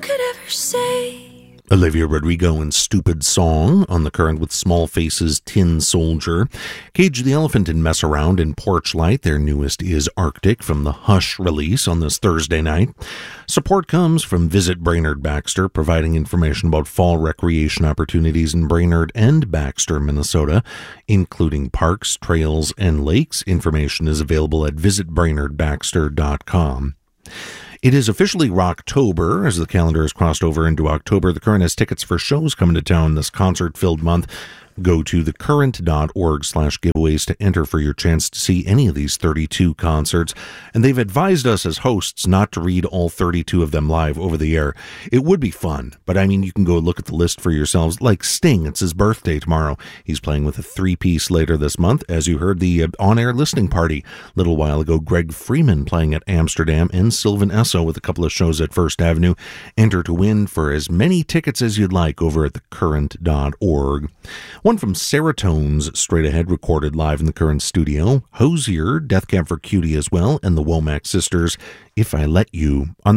could ever say. Olivia Rodrigo and Stupid Song on The Current with Small Faces' Tin Soldier. Cage the Elephant and Mess Around and Porch Light. Their newest is Arctic from the Hush release on this Thursday night. Support comes from Visit Brainerd Baxter, providing information about fall recreation opportunities in Brainerd and Baxter, Minnesota, including parks, trails, and lakes. Information is available at visitbrainerdbaxter.com. It is officially Rocktober as the calendar has crossed over into October. The Current has tickets for shows coming to town this concert-filled month. Go to thecurrent.org/giveaways to enter for your chance to see any of these 32 concerts. And they've advised us as hosts not to read all 32 of them live over the air. It would be fun, but I mean, you can go look at the list for yourselves. Like Sting, it's his birthday tomorrow. He's playing with a three-piece later this month. As you heard, the on-air listening party a little while ago. Greg Freeman playing at Amsterdam, and Sylvan Esso with a couple of shows at First Avenue. Enter to win for as many tickets as you'd like over at thecurrent.org. One from Seratones, straight ahead, recorded live in the Current studio. Hosier, Death Cab for Cutie as well, and the Womack Sisters, If I Let You. On